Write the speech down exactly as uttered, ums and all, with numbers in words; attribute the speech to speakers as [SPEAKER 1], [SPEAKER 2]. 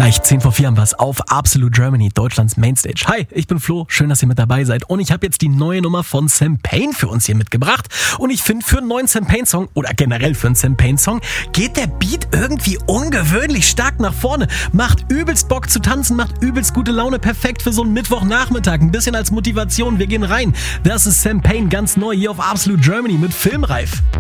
[SPEAKER 1] Gleich zehn vor vier haben wir es auf Absolute Germany, Deutschlands Mainstage. Hi, ich bin Flo, schön, dass ihr mit dabei seid. Und ich habe jetzt die neue Nummer von Sam Payne für uns hier mitgebracht. Und ich finde, für einen neuen Sam Payne Song oder generell für einen Sam Payne Song geht der Beat irgendwie ungewöhnlich stark nach vorne. Macht übelst Bock zu tanzen, macht übelst gute Laune, perfekt für so einen Mittwochnachmittag. Ein bisschen als Motivation, wir gehen rein. Das ist Sam Payne ganz neu hier auf Absolute Germany mit Filmreif.